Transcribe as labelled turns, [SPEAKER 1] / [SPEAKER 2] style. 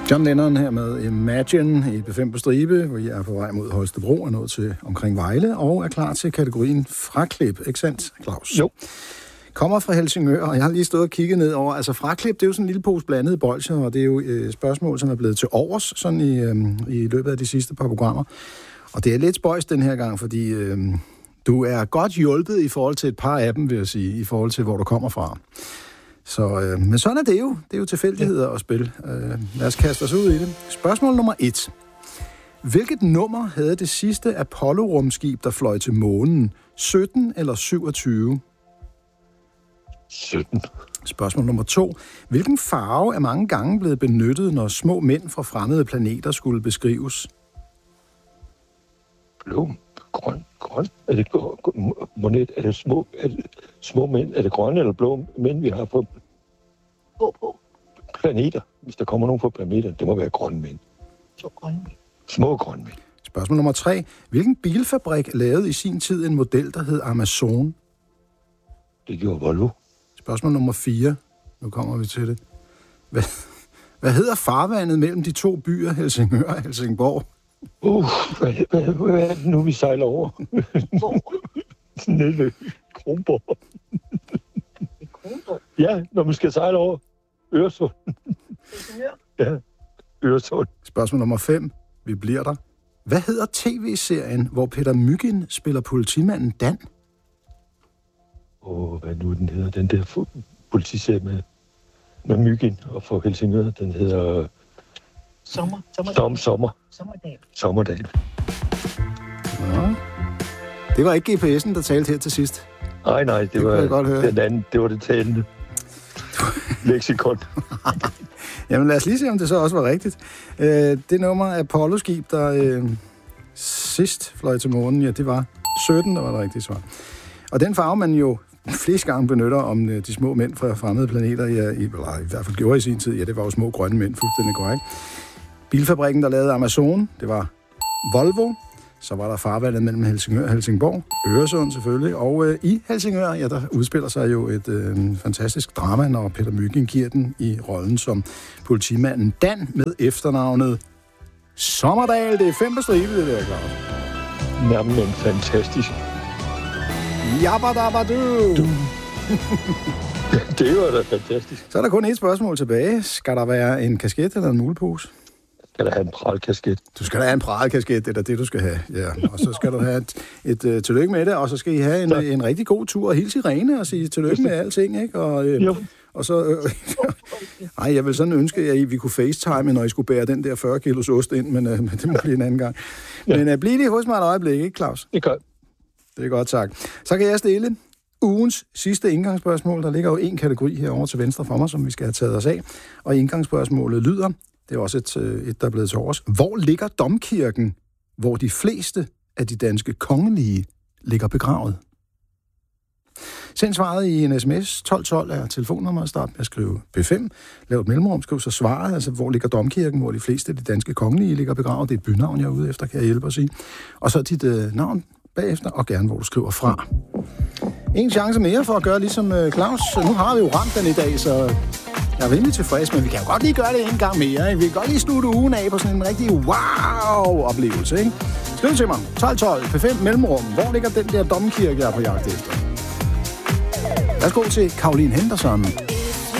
[SPEAKER 1] John Lennon her med Imagine i P5 på stribe, hvor I er på vej mod Holstebro og nået til omkring Vejle, og er klar til kategorien fraklip, ikke sandt, Claus?
[SPEAKER 2] Jo.
[SPEAKER 1] Kommer fra Helsingør, og jeg har lige stået og kigget ned over, altså fraklip, det er jo sådan en lille pose blandede bolsjer, og det er jo spørgsmål, som er blevet til overs, sådan i løbet af de sidste par programmer. Og det er lidt spøjst den her gang, fordi du er godt hjulpet i forhold til et par af dem, vil jeg sige, i forhold til, hvor du kommer fra. Så, men sådan er det jo. Det er jo tilfældigheder at spille. Lad os kaste os ud i det. Spørgsmål nummer 1. Hvilket nummer havde det sidste Apollo-rumskib, der fløj til månen? 17 eller 27?
[SPEAKER 2] 17.
[SPEAKER 1] Spørgsmål nummer 2. Hvilken farve er mange gange blevet benyttet, når små mænd fra fremmede planeter skulle beskrives?
[SPEAKER 2] Blå, grøn. Er det monet? Er det små mænd? Er det grønne eller blå mænd, vi har på planeter? Hvis der kommer nogen på planeter, det må være grønne mænd. Små grønne mænd.
[SPEAKER 1] Spørgsmål nummer 3. Hvilken bilfabrik lavede i sin tid en model, der hed Amazon?
[SPEAKER 2] Det gjorde Volvo.
[SPEAKER 1] Spørgsmål nummer 4. Nu kommer vi til det. Hvad hedder farvandet mellem de to byer, Helsingør og Helsingborg?
[SPEAKER 2] Hvad er det nu, vi sejler over? Nede ved Kronborg. Ja, når man skal sejle over Øresund. Ja, Øresund.
[SPEAKER 1] Spørgsmål nummer 5. Vi bliver der. Hvad hedder tv-serien, hvor Peter Mygind spiller politimanden Dan?
[SPEAKER 2] Hvad nu den hedder? Den der politiserie med Mygind og for Helsingør, den hedder... Sommerdag.
[SPEAKER 1] Ja. Det var ikke GPS'en, der talte her til sidst.
[SPEAKER 2] Nej, det var den anden. Det var det talende. Lexikon.
[SPEAKER 1] Jamen lad os lige se, om det så også var rigtigt. Det nummer af Apollo-skib, der sidst fløj til månen, ja, det var 17, der var det rigtige svar. Og den farve, man jo flest gange benytter om de små mænd fra fremmede planeter, ja, i hvert fald gjorde i sin tid, ja, det var jo små grønne mænd, fuldstændig korrekt. Bilfabrikken, der lavede Amazon, det var Volvo. Så var der farvandet mellem Helsingør og Helsingborg, Øresund selvfølgelig, og i Helsingør, ja, der udspiller sig jo et fantastisk drama, når Peter Mygind giver den i rollen som politimanden Dan med efternavnet Sommerdal. Det er 5 på stribe, det der, Claus.
[SPEAKER 2] Jamen, fantastisk.
[SPEAKER 1] Jabba-dabba-du!
[SPEAKER 2] Det var da fantastisk.
[SPEAKER 1] Så er der kun et spørgsmål tilbage. Skal der være en kasket eller en mulepose?
[SPEAKER 2] Skal der have en pralkasket?
[SPEAKER 1] Du skal da have en pralkasket, det er det, du skal have. Ja. Og så skal du have et tillykke med det, og så skal I have en rigtig god tur, og hilse Irene og sige tillykke med alting, ikke? Og så... Nej, jeg vil sådan ønske, at vi kunne facetime, når I skulle bære den der 40 kilos ost ind, men det må blive en anden gang. Ja. Men bliv lige hos mig et øjeblik, ikke, Claus?
[SPEAKER 2] Det gør.
[SPEAKER 1] Det er godt sagt. Så kan jeg stille ugens sidste indgangsspørgsmål. Der ligger jo en kategori herovre til venstre for mig, som vi skal have taget os af. Og indgangsspørgsmålet lyder, det er også et der er blevet til overs. Hvor ligger domkirken, hvor de fleste af de danske kongelige ligger begravet? Send svaret i en sms. 1212 er telefonnummeret. Start med at skrive P5. Lav et mellemrum, skriv så svaret. Altså, hvor ligger domkirken, hvor de fleste af de danske kongelige ligger begravet? Det er et bynavn, jeg er ude efter, kan jeg hjælpe at sige. Og så dit navn bagefter, og gerne, hvor du skriver fra. En chance mere for at gøre ligesom Claus. Nu har vi jo ramt den i dag, så jeg er rimelig tilfreds, men vi kan jo godt lige gøre det en gang mere. Ikke? Vi kan godt lige slutte ugen af på sådan en rigtig wow-oplevelse. Ikke? Skriv til mig. 1212 P5 mellemrum. Hvor ligger den der domkirke, jeg er på jagt efter? Værsgo til Caroline Henderson.